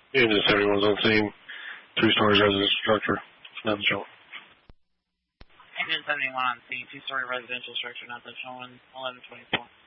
Unit 71's on scene. 2-story residential structure. Nothing showing. Unit 71 on scene. 2-story residential structure. Nothing showing. 1124.